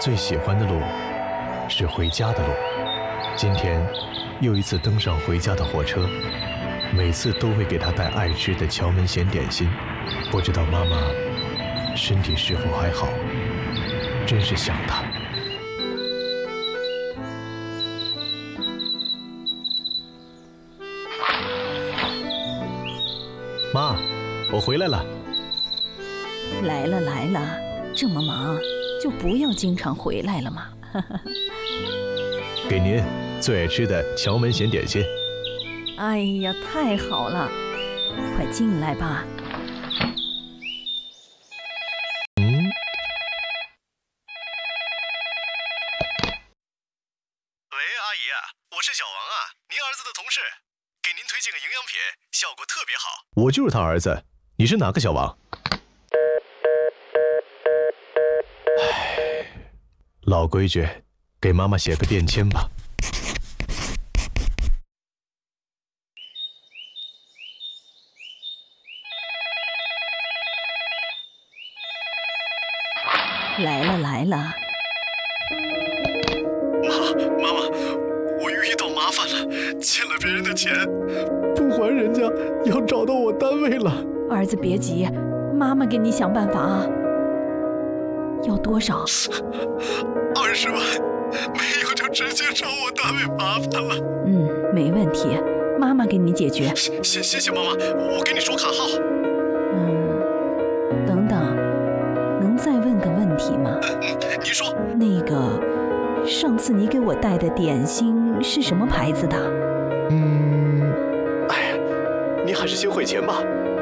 最喜欢的路是回家的路。今天又一次登上回家的火车，每次都会给他带爱吃的荞麦咸点心。不知道妈妈身体是否还好，真是想她。妈，我回来了。 来了来了，这么忙就不要经常回来了嘛。 给您最爱吃的荞麦咸点心。 哎呀，太好了，快进来吧。 喂，阿姨，我是小王啊，您儿子的同事，给您推荐个营养品，效果特别好。我就是他儿子，你是哪个小王？唉，老规矩，给妈妈写个电签吧。 来了来了。 妈妈，我遇到麻烦了，欠了别人的钱，不还人家，要找到我单位了。 儿子别急，妈妈给你想办法啊。要多少 ？20万，没有就直接找我单位麻烦了。 没问题，妈妈给你解决。 谢谢妈妈，我给你说卡号。 等等，能再问个问题吗？ 你说。 那个，上次你给我带的点心是什么牌子的？ 哎呀，你还是先汇钱吧。